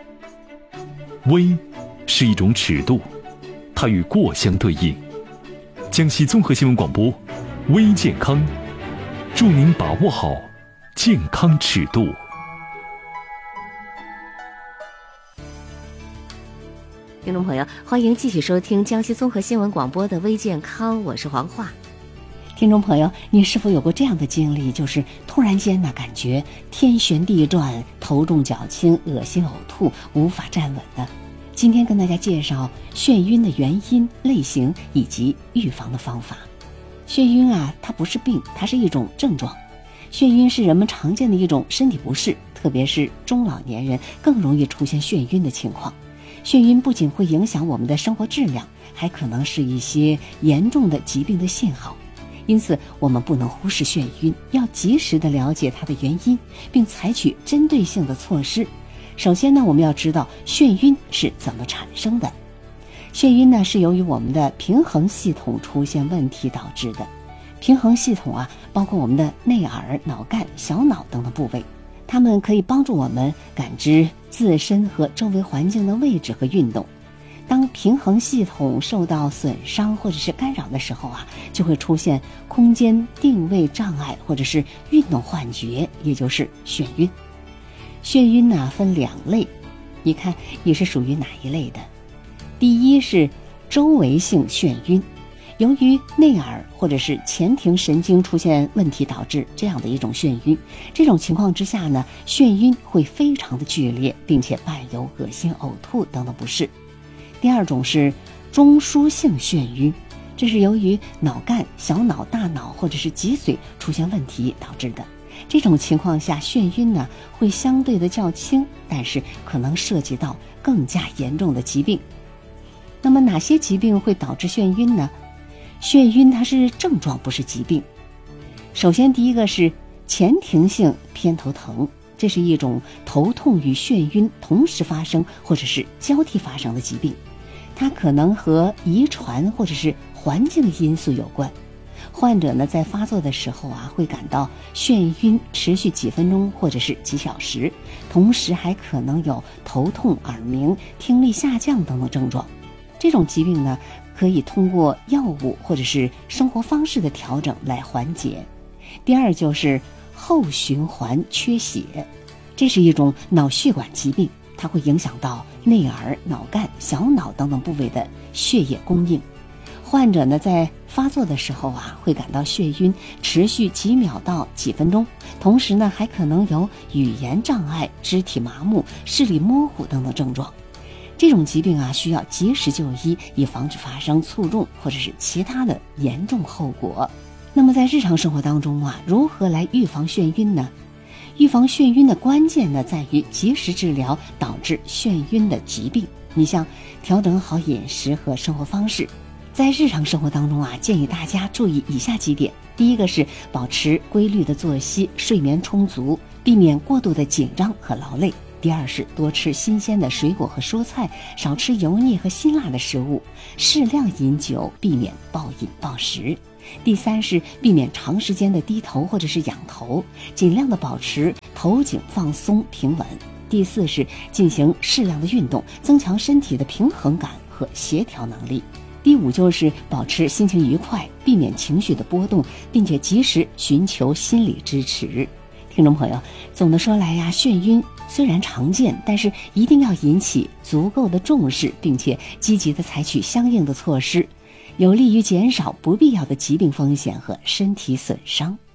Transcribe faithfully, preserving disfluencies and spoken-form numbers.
微是一种尺度，它与过相对应。江西综合新闻广播，微健康，祝您把握好健康尺度。 听众朋友，欢迎继续收听江西综合新闻广播的微健康，我是黄化。 听众朋友，你是否有过这样的经历，就是突然间呢，感觉天旋地转，头重脚轻，恶心呕吐，无法站稳的？今天跟大家介绍眩晕的原因、类型以及预防的方法。眩晕啊，它不是病，它是一种症状。眩晕是人们常见的一种身体不适，特别是中老年人更容易出现眩晕的情况。眩晕不仅会影响我们的生活质量，还可能是一些严重的疾病的信号。因此我们不能忽视眩晕，要及时的了解它的原因，并采取针对性的措施。首先呢，我们要知道眩晕是怎么产生的。眩晕呢，是由于我们的平衡系统出现问题导致的。平衡系统啊，包括我们的内耳、脑干、小脑等等部位，它们可以帮助我们感知自身和周围环境的位置和运动。当平衡系统受到损伤或者是干扰的时候啊，就会出现空间定位障碍或者是运动幻觉，也就是眩晕。眩晕呢、啊、分两类，你看你是属于哪一类的？第一是周围性眩晕，由于内耳或者是前庭神经出现问题导致这样的一种眩晕。这种情况之下呢，眩晕会非常的剧烈，并且伴有恶心、呕吐等等不适。第二种是中枢性眩晕，这是由于脑干、小脑、大脑或者是脊髓出现问题导致的。这种情况下，眩晕呢会相对的较轻，但是可能涉及到更加严重的疾病。那么哪些疾病会导致眩晕呢？眩晕它是症状，不是疾病。首先第一个是前庭性偏头疼，这是一种头痛与眩晕同时发生或者是交替发生的疾病。它可能和遗传或者是环境因素有关。患者呢在发作的时候啊，会感到眩晕持续几分钟或者是几小时，同时还可能有头痛、耳鸣、听力下降等等症状。这种疾病呢，可以通过药物或者是生活方式的调整来缓解。第二就是后循环缺血，这是一种脑血管疾病，它会影响到内耳、脑干、小脑等等部位的血液供应。患者呢在发作的时候啊，会感到眩晕持续几秒到几分钟，同时呢还可能有语言障碍、肢体麻木、视力模糊等等症状。这种疾病啊，需要及时就医，以防止发生卒中或者是其他的严重后果。那么在日常生活当中啊，如何来预防眩晕呢？预防眩晕的关键呢，在于及时治疗导致眩晕的疾病。你像调整好饮食和生活方式。在日常生活当中啊，建议大家注意以下几点。第一个是保持规律的作息，睡眠充足，避免过度的紧张和劳累。第二是多吃新鲜的水果和蔬菜，少吃油腻和辛辣的食物，适量饮酒，避免暴饮暴食。第三是避免长时间的低头或者是仰头，尽量的保持头颈放松平稳。第四是进行适量的运动，增强身体的平衡感和协调能力。第五就是保持心情愉快，避免情绪的波动，并且及时寻求心理支持。听众朋友，总的说来呀，眩晕虽然常见，但是一定要引起足够的重视，并且积极的采取相应的措施，有利于减少不必要的疾病风险和身体损伤。